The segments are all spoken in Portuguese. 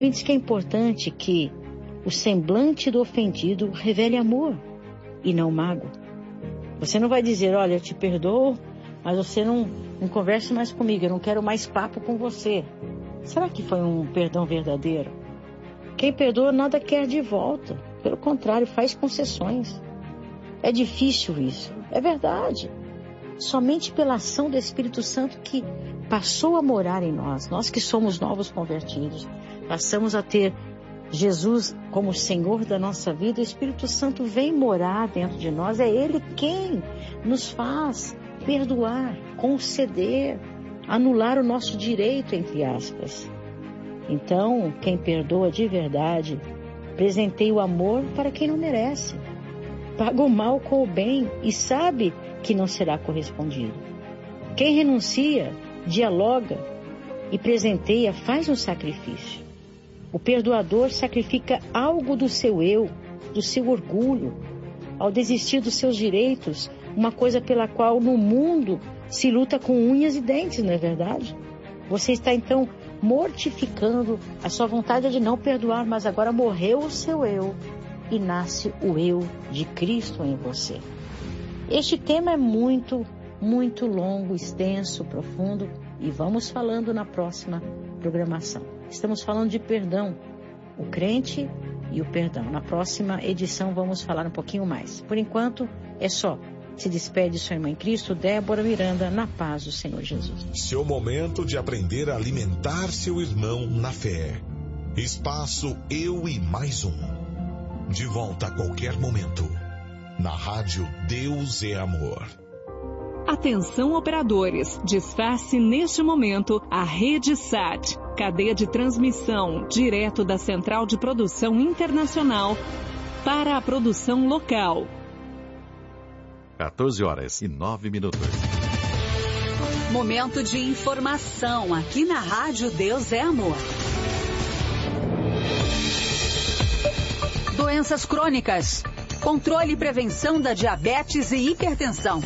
Diz que é importante que o semblante do ofendido revele amor e não mágoa. Você não vai dizer, olha, eu te perdoo, mas você não converse mais comigo, eu não quero mais papo com você. Será que foi um perdão verdadeiro? Quem perdoa nada quer de volta. Pelo contrário, faz concessões. É difícil isso. É verdade. Somente pela ação do Espírito Santo que passou a morar em nós, nós que somos novos convertidos, passamos a ter Jesus como Senhor da nossa vida, o Espírito Santo vem morar dentro de nós. É Ele quem nos faz perdoar, conceder, anular o nosso direito, entre aspas. Então, quem perdoa de verdade, presenteia o amor para quem não merece. Paga o mal com o bem e sabe que não será correspondido. Quem renuncia, dialoga e presenteia, faz um sacrifício. O perdoador sacrifica algo do seu eu, do seu orgulho, ao desistir dos seus direitos, uma coisa pela qual no mundo se luta com unhas e dentes, não é verdade? Você está então mortificando a sua vontade de não perdoar, mas agora morreu o seu eu e nasce o eu de Cristo em você. Este tema é muito, muito longo, extenso, profundo e vamos falando na próxima programação. Estamos falando de perdão, o crente e o perdão. Na próxima edição vamos falar um pouquinho mais. Por enquanto, é só. Se despede sua irmã em Cristo, Débora Miranda, na paz do Senhor Jesus. Seu momento de aprender a alimentar seu irmão na fé. Espaço Eu e Mais Um. De volta a qualquer momento. Na rádio Deus é Amor. Atenção operadores, desface neste momento a Rede Sat, cadeia de transmissão direto da Central de Produção Internacional para a produção local. 14h09. Momento de informação aqui na Rádio Deus é Amor. Doenças crônicas, controle e prevenção da diabetes e hipertensão.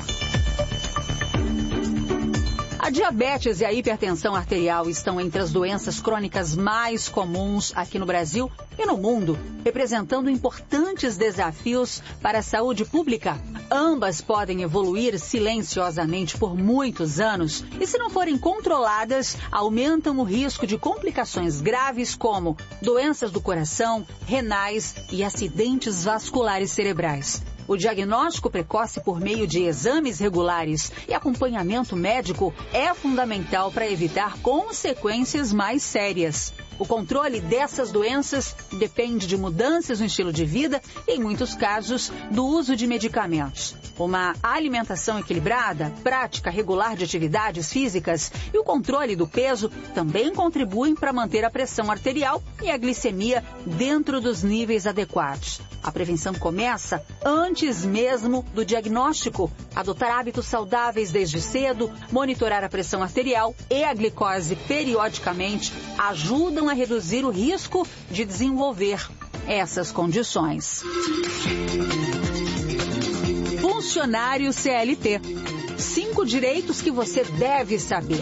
A diabetes e a hipertensão arterial estão entre as doenças crônicas mais comuns aqui no Brasil e no mundo, representando importantes desafios para a saúde pública. Ambas podem evoluir silenciosamente por muitos anos e, se não forem controladas, aumentam o risco de complicações graves como doenças do coração, renais e acidentes vasculares cerebrais. O diagnóstico precoce por meio de exames regulares e acompanhamento médico é fundamental para evitar consequências mais sérias. O controle dessas doenças depende de mudanças no estilo de vida e, em muitos casos, do uso de medicamentos. Uma alimentação equilibrada, prática regular de atividades físicas e o controle do peso também contribuem para manter a pressão arterial e a glicemia dentro dos níveis adequados. A prevenção começa antes mesmo do diagnóstico. Adotar hábitos saudáveis desde cedo, monitorar a pressão arterial e a glicose periodicamente ajudam a reduzir o risco de desenvolver essas condições. Funcionário CLT. 5 direitos que você deve saber.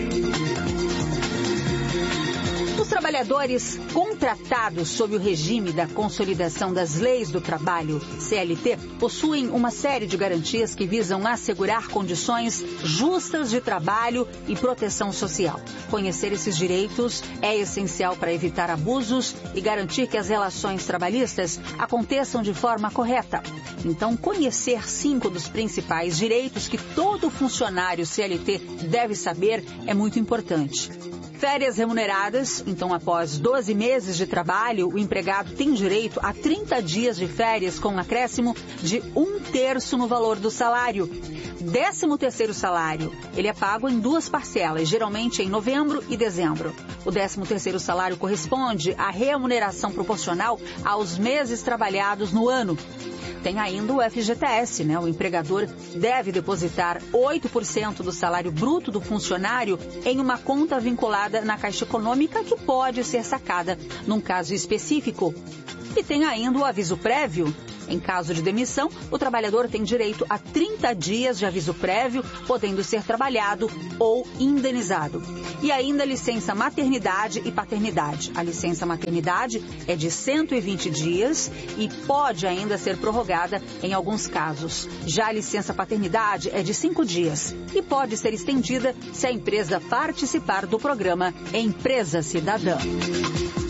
Os trabalhadores contratados sob o regime da Consolidação das Leis do Trabalho, CLT, possuem uma série de garantias que visam assegurar condições justas de trabalho e proteção social. Conhecer esses direitos é essencial para evitar abusos e garantir que as relações trabalhistas aconteçam de forma correta. Então, conhecer 5 dos principais direitos que todo funcionário CLT deve saber é muito importante. Férias remuneradas. Então, após 12 meses de trabalho, o empregado tem direito a 30 dias de férias com um acréscimo de 1/3 no valor do salário. 13º salário. Ele é pago em 2 parcelas, geralmente em novembro e dezembro. O 13º salário corresponde à remuneração proporcional aos meses trabalhados no ano. Tem ainda o FGTS, né? O empregador deve depositar 8% do salário bruto do funcionário em uma conta vinculada na Caixa Econômica que pode ser sacada num caso específico. E tem ainda o aviso prévio. Em caso de demissão, o trabalhador tem direito a 30 dias de aviso prévio, podendo ser trabalhado ou indenizado. E ainda licença maternidade e paternidade. A licença maternidade é de 120 dias e pode ainda ser prorrogada em alguns casos. Já a licença paternidade é de 5 dias e pode ser estendida se a empresa participar do programa Empresa Cidadã.